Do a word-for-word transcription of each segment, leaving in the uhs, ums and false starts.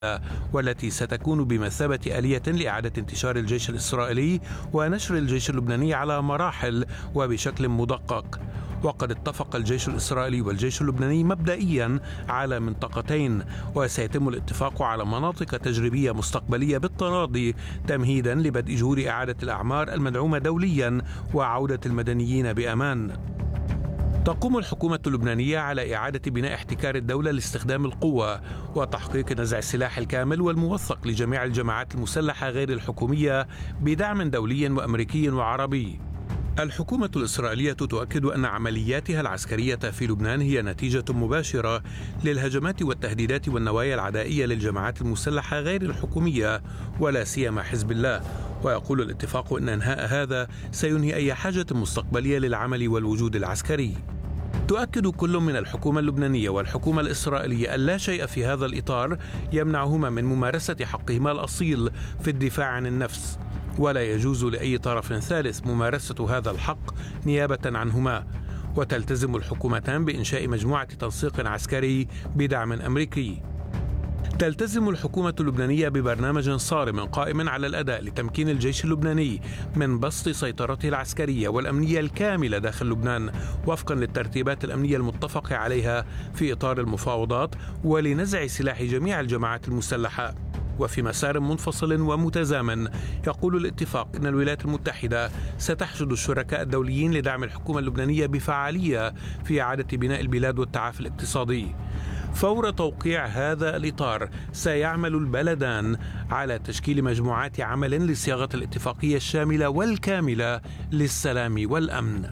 والتي ستكون بمثابة آلية لإعادة انتشار الجيش الإسرائيلي ونشر الجيش اللبناني على مراحل وبشكل مدقق. وقد اتفق الجيش الإسرائيلي والجيش اللبناني مبدئيا على منطقتين، وسيتم الاتفاق على مناطق تجريبية مستقبلية بالتراضي تمهيدا لبدء جهود إعادة الأعمار المدعومة دوليا وعودة المدنيين بأمان. تقوم الحكومة اللبنانية على إعادة بناء احتكار الدولة لاستخدام القوة وتحقيق نزع السلاح الكامل والموثق لجميع الجماعات المسلحة غير الحكومية بدعم دولي وأمريكي وعربي. الحكومة الإسرائيلية تؤكد أن عملياتها العسكرية في لبنان هي نتيجة مباشرة للهجمات والتهديدات والنوايا العدائية للجماعات المسلحة غير الحكومية ولا سيما حزب الله. ويقول الاتفاق أن إنهاء هذا سينهي أي حاجة مستقبلية للعمل والوجود العسكري. تؤكد كل من الحكومة اللبنانية والحكومة الإسرائيلية أن لا شيء في هذا الإطار يمنعهما من ممارسة حقهما الأصيل في الدفاع عن النفس، ولا يجوز لأي طرف ثالث ممارسة هذا الحق نيابة عنهما. وتلتزم الحكومتان بإنشاء مجموعة تنسيق عسكري بدعم أمريكي. تلتزم الحكومة اللبنانية ببرنامج صارم قائم على الأداء لتمكين الجيش اللبناني من بسط سيطرته العسكرية والأمنية الكاملة داخل لبنان وفقا للترتيبات الأمنية المتفق عليها في إطار المفاوضات، ولنزع سلاح جميع الجماعات المسلحة. وفي مسار منفصل ومتزامن يقول الاتفاق أن الولايات المتحدة ستحشد الشركاء الدوليين لدعم الحكومة اللبنانية بفعالية في إعادة بناء البلاد والتعافي الاقتصادي. فور توقيع هذا الإطار سيعمل البلدان على تشكيل مجموعات عمل لصياغة الاتفاقية الشاملة والكاملة للسلام والأمن.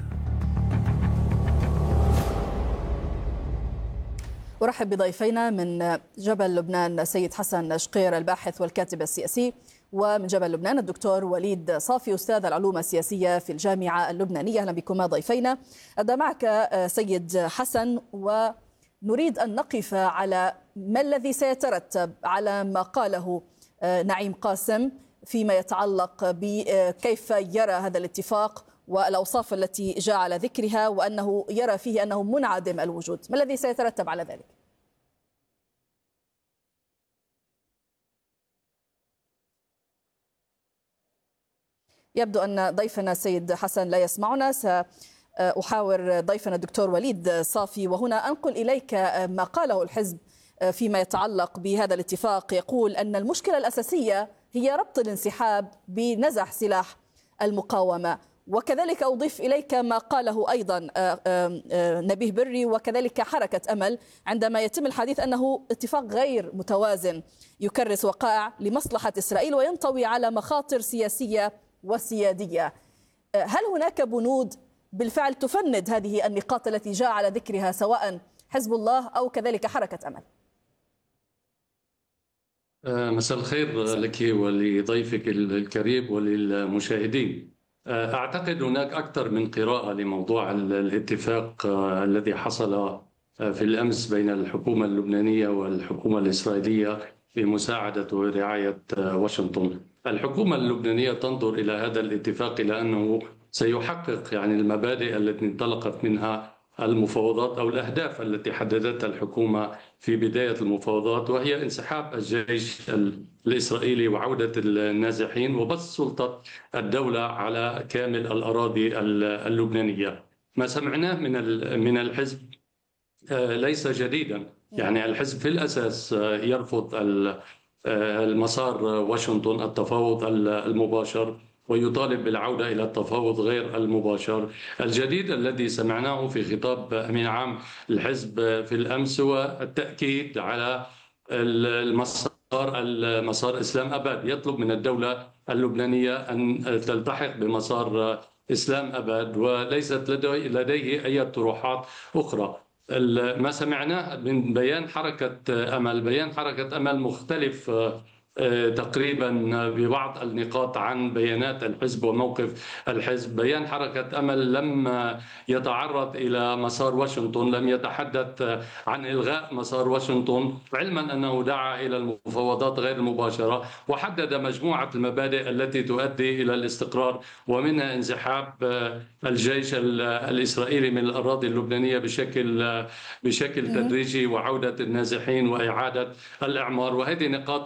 أرحب بضيفينا من جبل لبنان سيد حسن شقير الباحث والكاتب السياسي، ومن جبل لبنان الدكتور وليد صافي أستاذ العلوم السياسية في الجامعة اللبنانية. أهلا بكما ضيفينا. أبدأ معك سيد حسن، ونريد أن نقف على ما الذي سيترتب على ما قاله نعيم قاسم فيما يتعلق بكيف يرى هذا الاتفاق والأوصاف التي جاء على ذكرها، وأنه يرى فيه أنه منعدم الوجود. ما الذي سيترتب على ذلك؟ يبدو أن ضيفنا السيد حسن لا يسمعنا. سأحاور ضيفنا الدكتور وليد صافي، وهنا أنقل إليك ما قاله الحزب فيما يتعلق بهذا الاتفاق. يقول أن المشكلة الأساسية هي ربط الانسحاب بنزع سلاح المقاومة، وكذلك أضيف إليك ما قاله أيضا نبيه بري وكذلك حركة أمل عندما يتم الحديث أنه اتفاق غير متوازن يكرس وقائع لمصلحة إسرائيل وينطوي على مخاطر سياسية وسيادية. هل هناك بنود بالفعل تفند هذه النقاط التي جاء على ذكرها سواء حزب الله أو كذلك حركة أمل؟ مساء الخير لك ولضيفك الكريم وللمشاهدين. أعتقد هناك أكثر من قراءة لموضوع الاتفاق الذي حصل في الأمس بين الحكومة اللبنانية والحكومة الإسرائيلية بمساعدة ورعاية واشنطن. الحكومة اللبنانية تنظر إلى هذا الاتفاق إلى أنه سيحقق يعني المبادئ التي انطلقت منها المفاوضات أو الأهداف التي حددتها الحكومة في بداية المفاوضات، وهي انسحاب الجيش الإسرائيلي وعودة النازحين وبسط سلطة الدولة على كامل الأراضي اللبنانية. ما سمعناه من من الحزب ليس جديدا، يعني الحزب في الأساس يرفض المسار واشنطن التفاوض المباشر ويطالب بالعودة إلى التفاوض غير المباشر. الجديد الذي سمعناه في خطاب أمين عام الحزب في الأمس هو التأكيد على المسار المسار إسلام أباد، يطلب من الدولة اللبنانية أن تلتحق بمسار إسلام أباد وليست لديه أي طروحات أخرى. ما سمعناه من بيان حركة أمل، بيان حركة أمل مختلف تقريبا ببعض النقاط عن بيانات الحزب وموقف الحزب. بيان حركة أمل لم يتعرض إلى مسار واشنطن، لم يتحدث عن إلغاء مسار واشنطن، علما أنه دعا إلى المفاوضات غير المباشرة وحدد مجموعة المبادئ التي تؤدي إلى الاستقرار، ومنها انسحاب الجيش الإسرائيلي من الأراضي اللبنانية بشكل بشكل تدريجي وعودة النازحين وإعادة الإعمار. وهذه نقاط